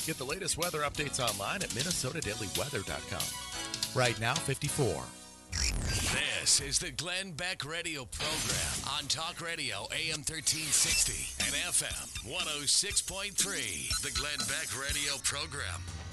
Get the latest weather updates online at minnesotadailyweather.com. Right now, 54. This is the Glenn Beck Radio Program on Talk Radio AM 1360 and FM 106.3. The Glenn Beck Radio Program.